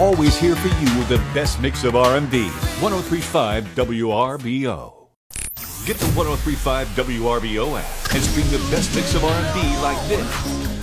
always here for you with the best mix of R&B. 103.5 WRBO. Get the 103.5 WRBO app and stream the best mix of R&B like this.